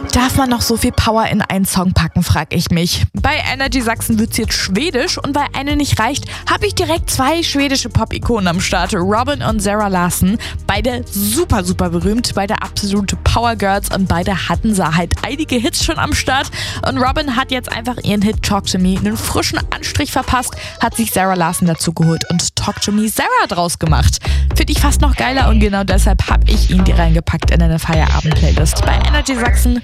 Darf man noch so viel Power in einen Song packen, frag ich mich. Bei Energy Sachsen wird's jetzt schwedisch und weil eine nicht reicht, habe ich direkt 2 schwedische Pop-Ikonen am Start. Robyn und Zara Larsson. Beide super, super berühmt, beide absolute Power Girls und beide hatten halt einige Hits schon am Start. Und Robyn hat jetzt einfach ihren Hit Talk to Me einen frischen Anstrich verpasst, hat sich Zara Larsson dazu geholt und Talk to Me Zara draus gemacht. Finde ich fast noch geiler und genau deshalb habe ich ihn die reingepackt in eine Feierabend-Playlist bei Energy Sachsen.